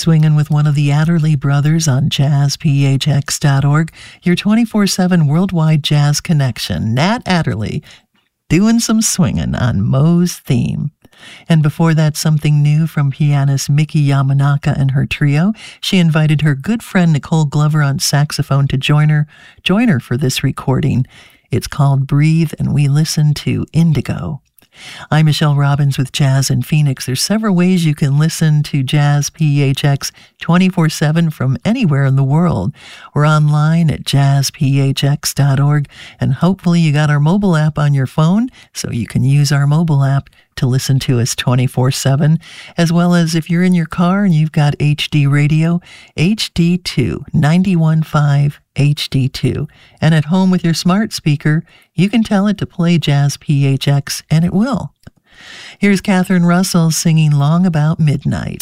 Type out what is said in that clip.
swinging with one of the Adderley brothers on jazzphx.org, your 24/7 worldwide jazz connection. Nat Adderley doing some swinging on Mo's theme. And before that, something new from pianist Miki Yamanaka and her trio. She invited her good friend Nicole Glover on saxophone to join her for this recording. It's called Breathe, and we listen to Indigo. I'm Michelle Robbins with Jazz in Phoenix. There's several ways you can listen to Jazz PHX 24/7 from anywhere in the world. We're online at jazzphx.org, and hopefully you got our mobile app on your phone, so you can use our mobile app to listen to us 24/7, as well as if you're in your car and you've got HD radio, HD2, 91.5 HD2, and at home with your smart speaker, you can tell it to play Jazz PHX, and it will. Here's Catherine Russell singing Long About Midnight.